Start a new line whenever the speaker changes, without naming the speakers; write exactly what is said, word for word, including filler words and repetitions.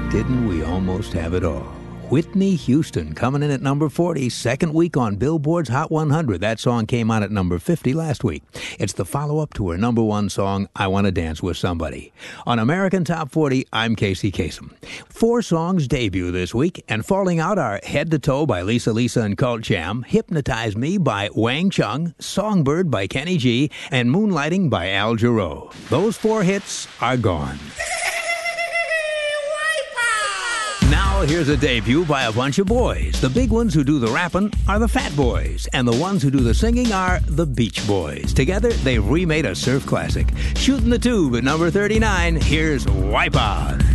Didn't we almost have it all? Whitney Houston coming in at number forty, second week on Billboard's Hot one hundred. That song came out at number fifty last week. It's the follow-up to her number one song, I Want to Dance with Somebody. On American Top forty, I'm Casey Kasem. Four songs debut this week, and falling out are Head to Toe by Lisa Lisa and Cult Jam, Hypnotize Me by Wang Chung, Songbird by Kenny G, and Moonlighting by Al Jarreau. Those four hits are gone. Now here's a debut by a bunch of boys. The big ones who do the rapping are the Fat Boys, and the ones who do the singing are the Beach Boys. Together, they've remade a surf classic. Shooting the Tube at number thirty-nine, here's Wipe Out.